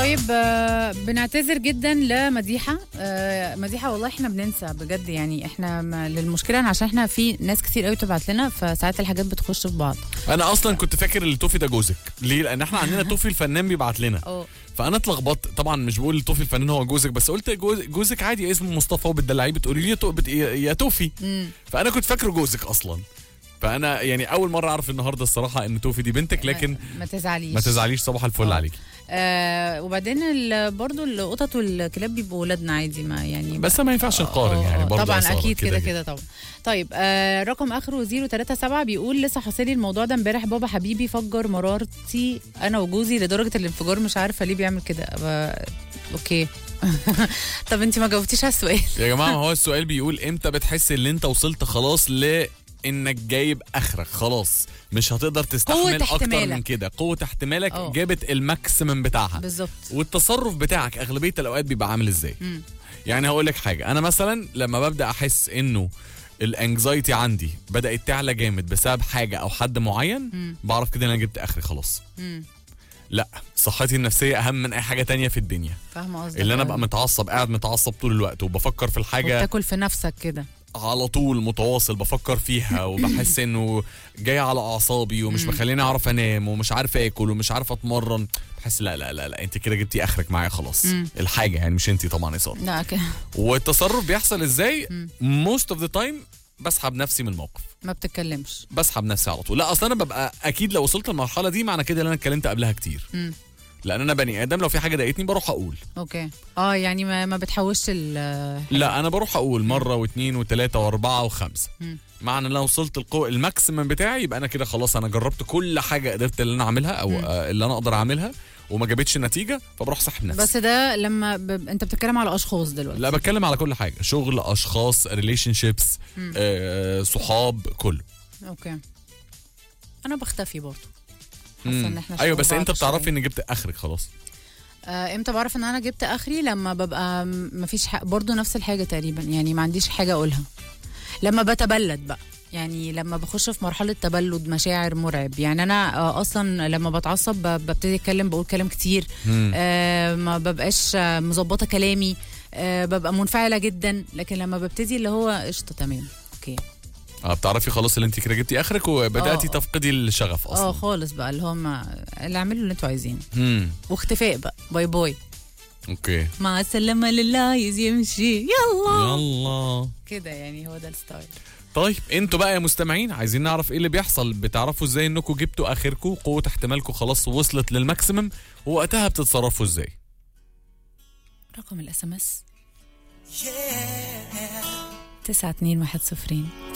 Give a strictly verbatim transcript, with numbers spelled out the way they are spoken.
طيب آه بنعتذر جدا لمديحه. آه مديحه والله احنا بننسى بجد، يعني احنا للمشكله عشان احنا في ناس كتير قوي تبعت لنا، فساعات الحاجات بتخش في بعض. انا اصلا كنت فاكر اللي توفي ده جوزك، ليه؟ لان احنا عندنا توفي الفنان بيبعت لنا. اه فانا اتلخبطت طبعا، مش بقول توفي الفنان هو جوزك، بس قلت جوز جوزك عادي اسمه مصطفى وبتدلعيه بتقولي لي تو... بت... يا توفي. فانا كنت فاكره جوزك اصلا. فانا يعني اول مره اعرف النهارده الصراحه ان توفي دي بنتك، لكن ما تزعليش ما تزعليش، صباح الفل عليكي. آه وبعدين برضو القطط والكلاب بيبقوا ولادنا عادي، ما يعني بس ما ينفعش نقارن يعني برضو طبعا اكيد كده كده طبعا. طيب آه رقم اخره صفر ثلاثة سبعة بيقول لسه حاصل لي الموضوع ده امبارح، بابا حبيبي فجر مرارتي انا وجوزي لدرجه الانفجار، مش عارفه ليه بيعمل كده. آه اوكي طب انت ما جاوبتيش على السؤال يا جماعه. هو السؤال بيقول امتى بتحس ان انت وصلت خلاص ل انك جايب اخرك، خلاص مش هتقدر تستحمل اكتر من كده، قوه احتمالك أوه. جابت الماكسيمم بتاعها بالظبط. والتصرف بتاعك اغلبيه الاوقات بيبقى عامل ازاي؟ م. يعني هقول لك حاجه، انا مثلا لما ببدا احس انه الانكزايتي عندي بدات تعلى جامد بسبب حاجه او حد معين، م. بعرف كده ان انا جبت اخري خلاص. م. لا، صحتي النفسيه اهم من اي حاجه تانية في الدنيا. فاهمه قصدك. اللي انا بقى متعصب، قاعد متعصب طول الوقت وبفكر في الحاجه، وبتاكل في نفسك كده على طول متواصل بفكر فيها وبحس انه جاي على اعصابي ومش مخليني اعرف انام ومش عارف اكل ومش عارف اتمرن، بحس لا لا لا لا انت كده جبتي اخرك معايا خلاص. مم. الحاجه يعني مش انت طبعا يا ساره. لا كده. والتصرف بيحصل ازاي؟ موست اوف ذا تايم بسحب نفسي من الموقف، ما بتتكلمش، بسحب نفسي على طول. لا اصلا انا ببقى اكيد لو وصلت للمرحله دي معنى كده ان انا اتكلمت قبلها كتير. مم. لان انا بني ادم، لو في حاجه ضايقتني بروح اقول. اوكي اه يعني ما ما بتحوش ال لا انا بروح اقول مره واثنين وثلاثه واربعه وخمسه. م. معنى ان لو وصلت القو... الماكسيمم بتاعي يبقى انا كده خلاص، انا جربت كل حاجه قدرت اللي انا اعملها او م. اللي انا اقدر اعملها وما جابتش نتيجه، فبروح ساحب نفسي. بس ده لما ب... انت بتتكلم على اشخاص دلوقتي؟ لا بتكلم على كل حاجه، شغل، اشخاص، ريليشن شيبس، آه، صحاب، كله. اوكي انا بختفي برضه. ايوه بس انت بتعرفي ان جبت اخرك خلاص؟ آه امتى بعرف ان انا جبت اخري؟ لما ببقى مفيش حق برضو، نفس الحاجه تقريبا، يعني ما عنديش حاجه اقولها. لما بتبلد بقى، يعني لما بخش في مرحله تبلد مشاعر مرعب. يعني انا آه اصلا لما بتعصب ببتدي اتكلم، بقول كلام كتير، آه ما ببقاش مظبطه كلامي، آه ببقى منفعله جدا. لكن لما ببتدي اللي هو قشطه تمام اوكي، اه بتعرفي خلاص اللي انت كده جبتي اخرك وبداتي أوه. تفقدي الشغف اصلا. اه خالص بقى، اللي هم اللي اعملوا اللي انتوا عايزينه، واختفاء بقى، باي باي، اوكي، مع السلامه لله عايز يمشي، يلا يلا كده، يعني هو ده الستايل. طيب انتوا بقى يا مستمعين عايزين نعرف ايه اللي بيحصل، بتعرفوا ازاي انكم جبتوا اخركم، قوه احتمالكم خلاص وصلت للماكسيمم، ووقتها بتتصرفوا ازاي؟ رقم الاس ام اس تسعة اتنين واحد صفرين.